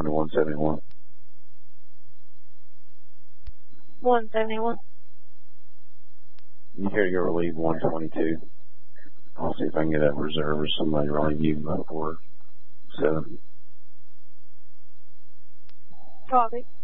171. 171. You hear your relieve 122. I'll see if I can get that reserve or somebody relieve you up for 7. Copy.